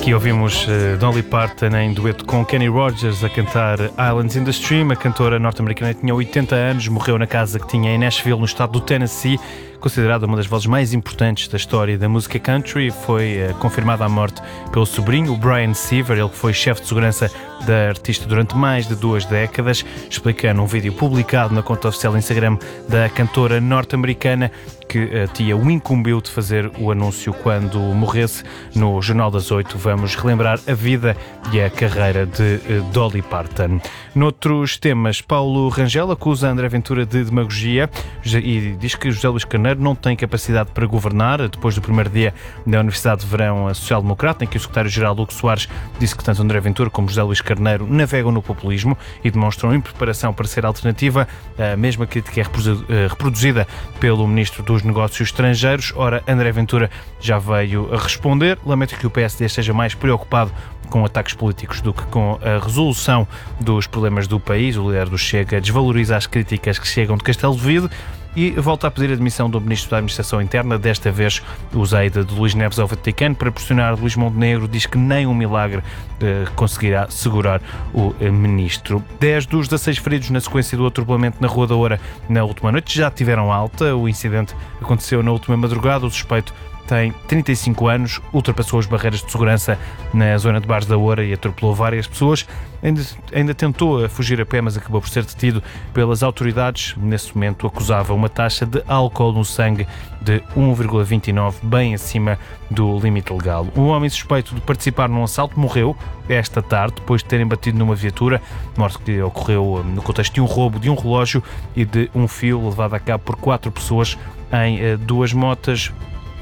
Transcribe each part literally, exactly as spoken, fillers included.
Aqui ouvimos uh, Dolly Parton em dueto com Kenny Rogers a cantar Islands in the Stream. A cantora norte-americana tinha oitenta anos, morreu na casa que tinha em Nashville, no estado do Tennessee. Considerada uma das vozes mais importantes da história da música country, foi uh, confirmada a morte pelo sobrinho, o Brian Seaver, ele que foi chefe de segurança da artista durante mais de duas décadas, explica num vídeo publicado na conta oficial do Instagram da cantora norte-americana que a tia o incumbiu de fazer o anúncio quando morresse. No Jornal das Oito vamos relembrar a vida e a carreira de uh, Dolly Parton. Noutros temas, Paulo Rangel acusa André Ventura de demagogia e diz que José Luís Carneiro não tem capacidade para governar. Depois do primeiro dia da Universidade de Verão Social Democrata, em que o secretário-geral Hugo Soares disse que tanto André Ventura como José Luís Carneiro navegam no populismo e demonstram impreparação para ser alternativa. A mesma crítica é reproduzida pelo Ministro dos Negócios Estrangeiros. Ora, André Ventura já veio a responder. Lamento que o P S D esteja mais preocupado com ataques políticos do que com a resolução dos problemas do país. O líder do Chega desvaloriza as críticas que chegam de Castelo de Vide e volta a pedir a demissão do Ministro da Administração Interna. Desta vez usa a ida de Luís Neves ao Vaticano para pressionar Luís Montenegro. Diz que nem um milagre eh, conseguirá segurar o eh, Ministro. dez dos dezasseis feridos na sequência do atropelamento na Rua da Oura na última noite já tiveram alta. O incidente aconteceu na última madrugada. O suspeito tem trinta e cinco anos, ultrapassou as barreiras de segurança na zona de Bares da Oura e atropelou várias pessoas. Ainda, ainda tentou fugir a pé, mas acabou por ser detido pelas autoridades. Nesse momento acusava uma taxa de álcool no sangue de um vírgula vinte e nove, bem acima do limite legal. Um homem suspeito de participar num assalto morreu esta tarde, depois de terem batido numa viatura, morte que ocorreu no contexto de um roubo de um relógio e de um fio levado a cabo por quatro pessoas em uh, duas motas.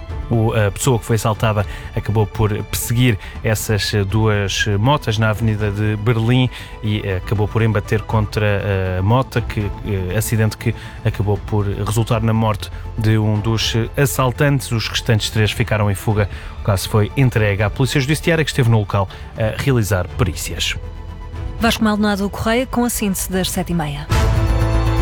A pessoa que foi assaltada acabou por perseguir essas duas motas na Avenida de Berlim e acabou por embater contra a moto, que, acidente que acabou por resultar na morte de um dos assaltantes. Os restantes três ficaram em fuga. O caso foi entregue à Polícia Judiciária, que esteve no local a realizar perícias. Vasco Maldonado Correia com a síntese das sete e meia.